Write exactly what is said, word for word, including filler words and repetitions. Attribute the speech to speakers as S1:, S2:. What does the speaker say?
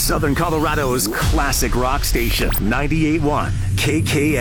S1: Southern Colorado's classic rock station, ninety-eight point one K K